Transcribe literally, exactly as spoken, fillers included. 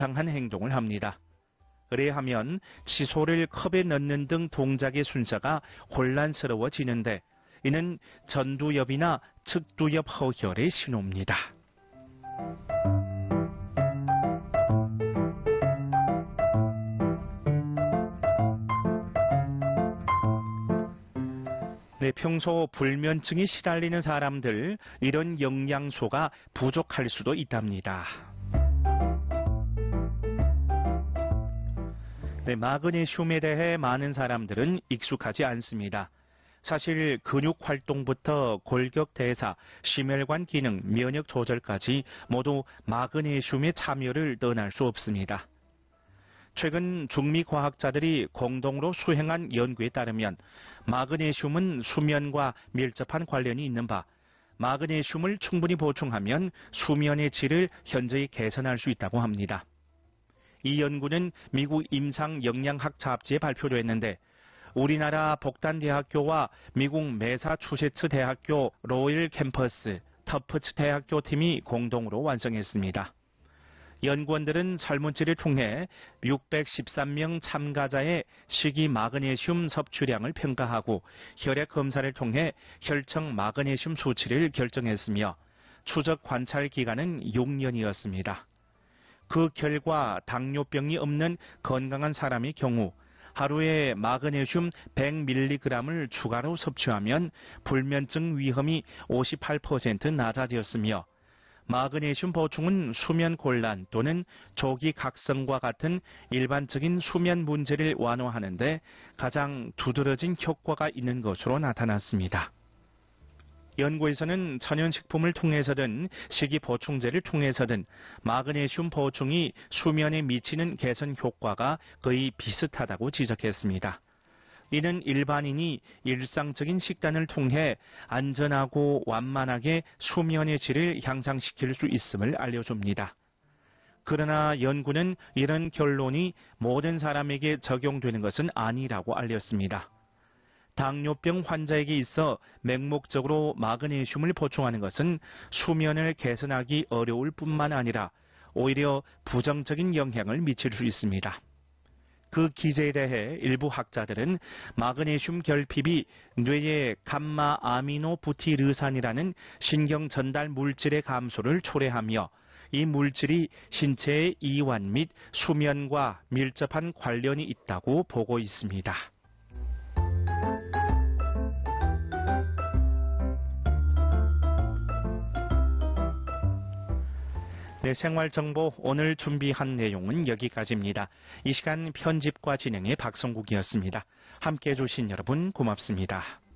이상한 행동을 합니다. 의뢰하면 칫솔을 컵에 넣는 등 동작의 순서가 혼란스러워지는데 이는 전두엽이나 측두엽 허혈의 신호입니다. 네, 평소 불면증이 시달리는 사람들, 이런 영양소가 부족할 수도 있답니다. 네, 마그네슘에 대해 많은 사람들은 익숙하지 않습니다. 사실 근육 활동부터 골격 대사, 심혈관 기능, 면역 조절까지 모두 마그네슘의 참여를 떠날 수 없습니다. 최근 중미 과학자들이 공동으로 수행한 연구에 따르면 마그네슘은 수면과 밀접한 관련이 있는 바, 마그네슘을 충분히 보충하면 수면의 질을 현저히 개선할 수 있다고 합니다. 이 연구는 미국 임상영양학 잡지에 발표됐는데 우리나라 복단대학교와 미국 매사추세츠 대학교 로열 캠퍼스 터프츠 대학교 팀이 공동으로 완성했습니다. 연구원들은 설문지를 통해 육백십삼 명 참가자의 식이 마그네슘 섭취량을 평가하고 혈액 검사를 통해 혈청 마그네슘 수치를 결정했으며 추적 관찰 기간은 육 년이었습니다. 그 결과 당뇨병이 없는 건강한 사람의 경우 하루에 마그네슘 백 밀리그램을 추가로 섭취하면 불면증 위험이 오십팔 퍼센트 낮아졌으며 마그네슘 보충은 수면 곤란 또는 조기 각성과 같은 일반적인 수면 문제를 완화하는 데 가장 두드러진 효과가 있는 것으로 나타났습니다. 연구에서는 천연식품을 통해서든 식이보충제를 통해서든 마그네슘 보충이 수면에 미치는 개선 효과가 거의 비슷하다고 지적했습니다. 이는 일반인이 일상적인 식단을 통해 안전하고 완만하게 수면의 질을 향상시킬 수 있음을 알려줍니다. 그러나 연구는 이런 결론이 모든 사람에게 적용되는 것은 아니라고 알렸습니다. 당뇨병 환자에게 있어 맹목적으로 마그네슘을 보충하는 것은 수면을 개선하기 어려울 뿐만 아니라 오히려 부정적인 영향을 미칠 수 있습니다. 그 기제에 대해 일부 학자들은 마그네슘 결핍이 뇌의 감마 아미노부티르산이라는 신경 전달 물질의 감소를 초래하며 이 물질이 신체의 이완 및 수면과 밀접한 관련이 있다고 보고 있습니다. 네, 생활정보 오늘 준비한 내용은 여기까지입니다. 이 시간 편집과 진행의 박성국이었습니다. 함께해 주신 여러분 고맙습니다.